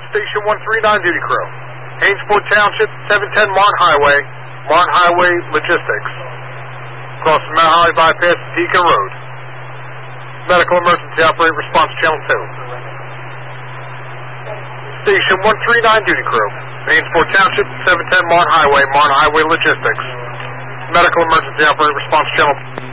Station 139 duty crew. Hainesport Township, 710 Martin Highway, Martin Highway Logistics. Across the Mount Holly Bypass, Deacon Road. Medical emergency operator response channel 2. Station 139 duty crew. Hainesport Township, 710 Martin Highway, Martin Highway Logistics. Medical emergency operator response channel